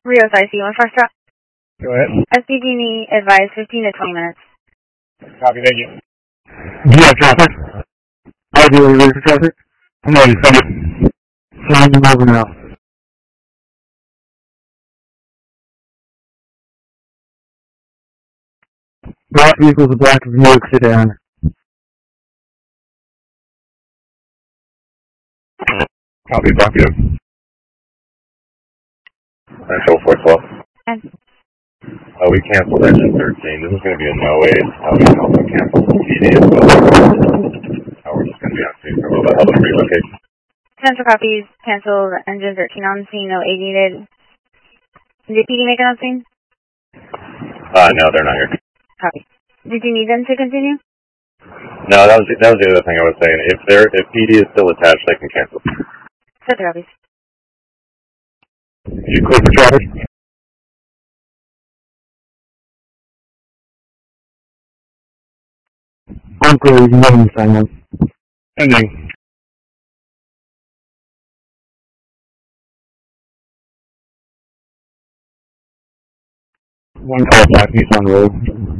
Rios IC, 1 Fox Trot. Go ahead. SDG advised 15 to 20 minutes. Copy, thank you. Do you have traffic? I do. Are you ready for traffic? I'm ready, send it. Send them over now. Black vehicles, a black Buick sedan. Copy, Buck, you. Central 412. And We canceled engine 13. This is going to be a no wait. We can also cancel the PD as well. We're just going to be on scene for a little bit. How about relocate? Central copies, cancel engine 13 on scene, no aid needed. Did PD make it on scene? No, they're not here. Copy. Did you need them to continue? No, that was the other thing I was saying. If PD is still attached, they can cancel. Central copies. You clear for traffic? I'm clear. You can go in the sign one. Ending. One call, Black Nissan Road.